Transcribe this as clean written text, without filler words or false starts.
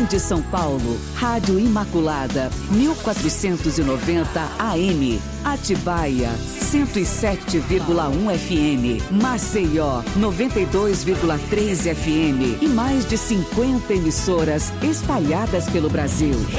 Grande São Paulo, Rádio Imaculada, 1490 AM. Atibaia, 107,1 FM. Maceió, 92,3 FM. E mais de 50 emissoras espalhadas pelo Brasil.